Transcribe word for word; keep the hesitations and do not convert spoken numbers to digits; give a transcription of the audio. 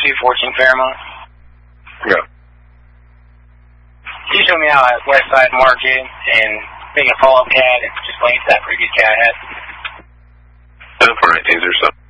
two fourteen Fairmont. Yeah. Can you show me out at West Side Market and make a follow-up cat and just link to that previous cat I had? For nineteens or so.